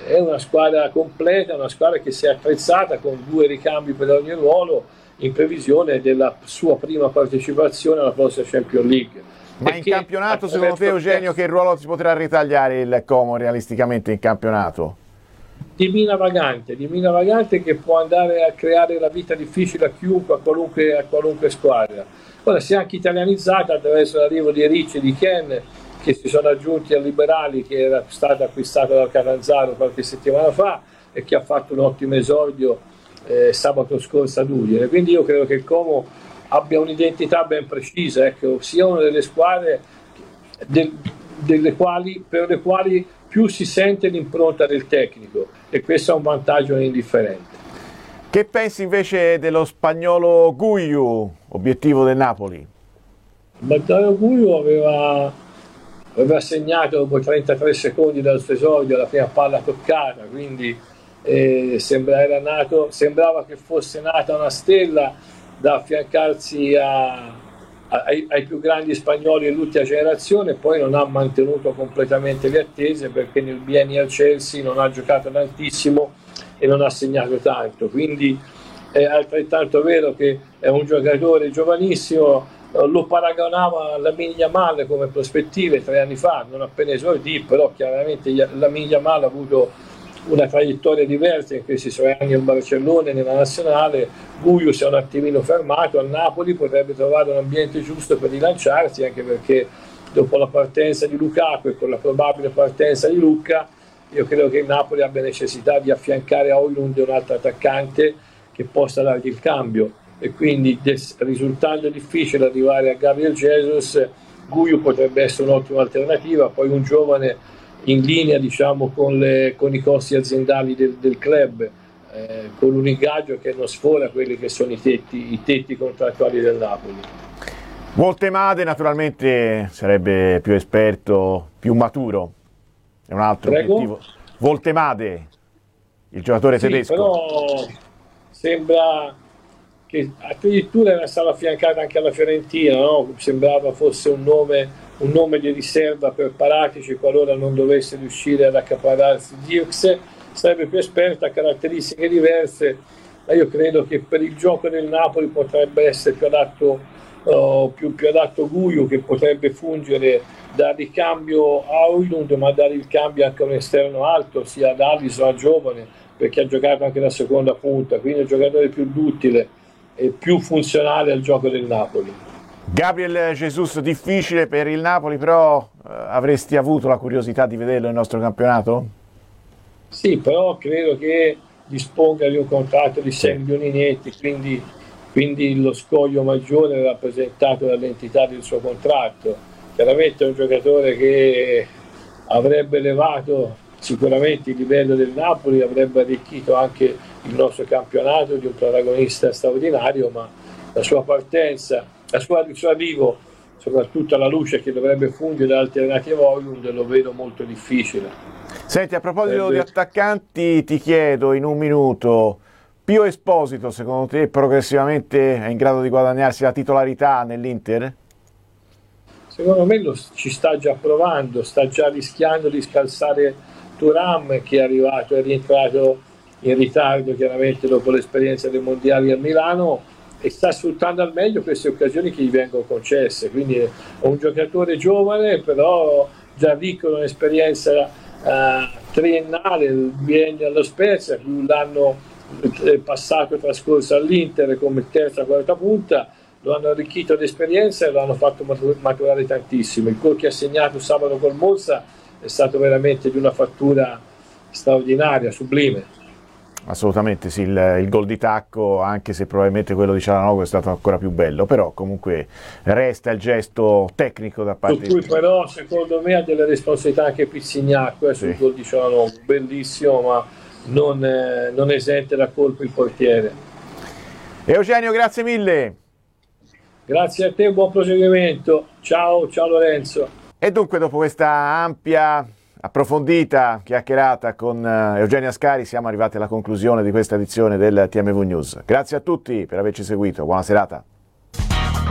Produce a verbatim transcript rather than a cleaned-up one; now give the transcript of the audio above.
è una squadra completa, una squadra che si è attrezzata con due ricambi per ogni ruolo in previsione della sua prima partecipazione alla prossima Champions League. Ma in campionato, secondo te, Eugenio, che ruolo si potrà ritagliare il Como realisticamente in campionato? Di mina vagante, di mina vagante che può andare a creare la vita difficile a chiunque, a qualunque, a qualunque squadra. Ora si è anche italianizzata attraverso l'arrivo di Ricci e di Ken, che si sono aggiunti al Liberali, che era stato acquistato dal Catanzaro qualche settimana fa e che ha fatto un ottimo esordio eh, sabato scorso ad Udine. Quindi io credo che il Como abbia un'identità ben precisa, ecco, sia una delle squadre del, delle quali, per le quali più si sente l'impronta del tecnico, e questo è un vantaggio indifferente. Che pensi invece dello spagnolo Guiu, obiettivo del Napoli? Matteo Guiu aveva, aveva segnato dopo trentatré secondi dal suo esordio la prima palla toccata, quindi eh, sembra, era nato, sembrava che fosse nata una stella da affiancarsi a, a, ai, ai più grandi spagnoli dell'ultima generazione. Poi non ha mantenuto completamente le attese, perché nel biennio al Chelsea non ha giocato tantissimo e non ha segnato tanto, quindi è altrettanto vero che è un giocatore giovanissimo. Lo paragonava alla Lamine Yamal come prospettive tre anni fa, non appena esordì, però chiaramente la Lamine Yamal ha avuto una traiettoria diversa in questi suoi anni al Barcellona e nella nazionale. Guiu si è un attimino fermato, al Napoli potrebbe trovare un ambiente giusto per rilanciarsi, anche perché dopo la partenza di Lukaku e con la probabile partenza di Lucca, io credo che il Napoli abbia necessità di affiancare a Højlund un altro attaccante che possa dargli il cambio, e quindi risultando difficile arrivare a Gabriel Jesus, Guiu potrebbe essere un'ottima alternativa, poi un giovane in linea, diciamo, con, le, con i costi aziendali del, del club, eh, con un ingaggio che non sfora quelli che sono i tetti, i tetti contrattuali del Napoli. Voltemade naturalmente sarebbe più esperto, più maturo, è un altro Prego? obiettivo. Voltemade, il giocatore Sì, tedesco. Però sembra che addirittura era stato affiancato anche alla Fiorentina, no? Sembrava fosse un nome, un nome di riserva per Paratici qualora non dovesse riuscire ad accaparrarsi Dirks. Sarebbe più esperto, ha caratteristiche diverse, ma io credo che per il gioco del Napoli potrebbe essere più adatto, uh, più, più adatto Guiu, che potrebbe fungere da ricambio a Højlund, ma dare il cambio anche a un esterno alto, sia ad Alisson, a giovane, perché ha giocato anche la seconda punta, quindi è un giocatore più duttile e più funzionale al gioco del Napoli. Gabriel Jesus difficile per il Napoli, però eh, avresti avuto la curiosità di vederlo nel nostro campionato? Sì, però credo che disponga di un contratto di sei milioni netti, quindi, quindi lo scoglio maggiore è rappresentato dall'entità del suo contratto. Chiaramente è un giocatore che avrebbe elevato sicuramente il livello del Napoli, avrebbe arricchito anche il nostro campionato di un protagonista straordinario, ma la sua partenza, la sua, il suo arrivo, soprattutto alla luce che dovrebbe fungere da alternativa a Højlund, lo vedo molto difficile. Senti, a proposito Eh, di attaccanti, ti chiedo in un minuto, Pio Esposito secondo te progressivamente è in grado di guadagnarsi la titolarità nell'Inter? Secondo me lo, ci sta già provando, sta già rischiando di scalzare Thuram, che è arrivato, è rientrato in ritardo chiaramente dopo l'esperienza dei mondiali a Milano, e sta sfruttando al meglio queste occasioni che gli vengono concesse. Quindi è un giocatore giovane, però già ricco di un'esperienza eh, triennale, il biennio allo Spezia, più l'anno passato trascorso all'Inter come terza quarta punta, lo hanno arricchito di esperienza e lo hanno fatto maturare tantissimo. Il gol che ha segnato sabato col Monza è stato veramente di una fattura straordinaria, sublime. Assolutamente sì, il, il gol di tacco, anche se probabilmente quello di Cialanoglu è stato ancora più bello, però comunque resta il gesto tecnico da parte di... Su cui però secondo me ha delle responsabilità anche Pizzignacco eh, sul sì. gol di Cialanoglu, bellissimo, ma non, eh, non esente da colpo il portiere. Eugenio, grazie mille. Grazie a te, buon proseguimento. Ciao, ciao Lorenzo. E dunque dopo questa ampia, approfondita chiacchierata con Eugenio Ascari siamo arrivati alla conclusione di questa edizione del T M V News. Grazie a tutti per averci seguito, buona serata.